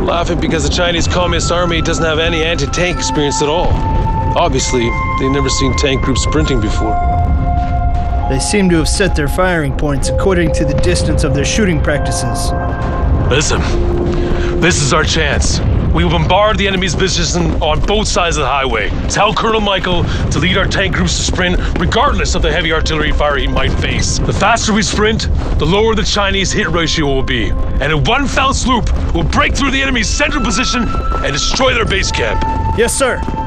laughing because the Chinese Communist Army doesn't have any anti-tank experience at all. Obviously, they've never seen tank groups sprinting before. They seem to have set their firing points according to the distance of their shooting practices. Listen, this is our chance. We will bombard the enemy's position on both sides of the highway. Tell Colonel Michael to lead our tank groups to sprint, regardless of the heavy artillery fire he might face. The faster we sprint, the lower the Chinese hit ratio will be. And in one fell swoop, we'll break through the enemy's central position and destroy their base camp. Yes, sir.